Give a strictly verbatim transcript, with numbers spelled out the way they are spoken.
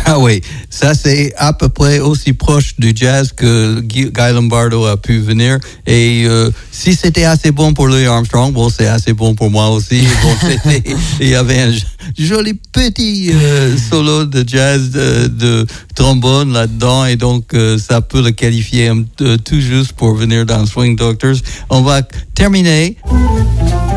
Ah oui, ça c'est à peu près aussi proche du jazz que Guy, Guy Lombardo a pu venir. Et euh, si c'était assez bon pour Louis Armstrong, bon, c'est assez bon pour moi aussi. Bon, c'était, il y avait un joli petit euh, solo de jazz de, de trombone là-dedans, et donc euh, ça peut le qualifier um, tout juste pour venir dans Swing Doctors. On va terminer